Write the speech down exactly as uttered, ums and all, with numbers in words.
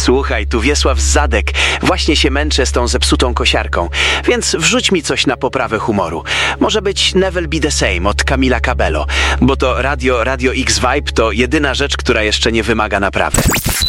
Słuchaj, tu Wiesław Zadek. Właśnie się męczę z tą zepsutą kosiarką, więc wrzuć mi coś na poprawę humoru. Może być Never Be The Same od Camila Cabello, bo to radio, radio X Vibe to jedyna rzecz, która jeszcze nie wymaga naprawy.